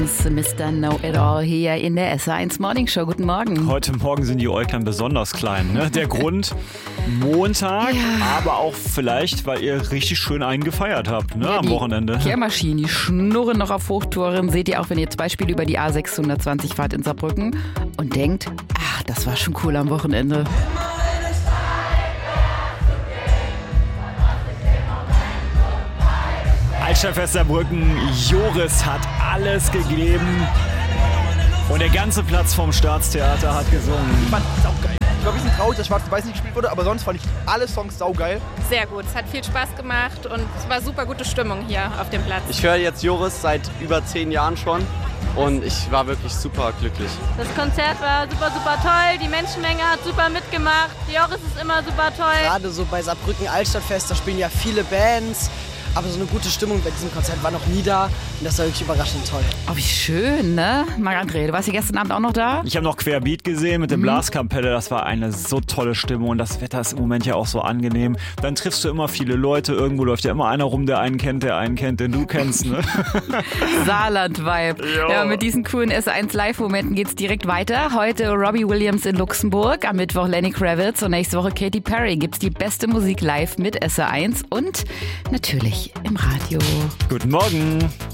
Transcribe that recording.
Mr. Know-It-All hier in der SR1 Morning Show. Guten Morgen. Heute Morgen sind die Äuglein besonders klein. Ne? Der Grund, Montag, aber auch vielleicht, weil ihr richtig schön einen gefeiert habt am Wochenende. Die Kehrmaschinen, die schnurren noch auf Hochtouren. Seht ihr auch, wenn ihr zum Beispiel über die A620 fahrt in Saarbrücken und denkt, ach, das war schon cool am Wochenende. Altstadtfest Saarbrücken, Joris hat alles gegeben und der ganze Platz vom Staatstheater hat gesungen. Ich fand es saugeil. Ich war ein bisschen traurig, dass Schwarz-Weiß nicht gespielt wurde, aber sonst fand ich alle Songs saugeil. Sehr gut, es hat viel Spaß gemacht und es war super gute Stimmung hier auf dem Platz. Ich höre jetzt Joris seit über 10 Jahren schon und ich war wirklich super glücklich. Das Konzert war super, super toll, die Menschenmenge hat super mitgemacht, Joris ist immer super toll. Gerade so bei Saarbrücken Altstadtfest, da spielen ja viele Bands. Aber so eine gute Stimmung bei diesem Konzert war noch nie da und das war wirklich überraschend toll. Oh, wie schön, ne? Marc-André, du warst ja gestern Abend auch noch da? Ich habe noch Querbeat gesehen mit der Blaskapelle. Das war eine so tolle Stimmung und das Wetter ist im Moment ja auch so angenehm. Dann triffst du immer viele Leute. Irgendwo läuft ja immer einer rum, der einen kennt, den du kennst. Ne? Saarland-Vibe. Ja, mit diesen coolen S1 Live-Momenten geht's direkt weiter. Heute Robbie Williams in Luxemburg, am Mittwoch Lenny Kravitz und nächste Woche Katy Perry. Gibt's die beste Musik live mit SR1 und natürlich im Radio. Guten Morgen.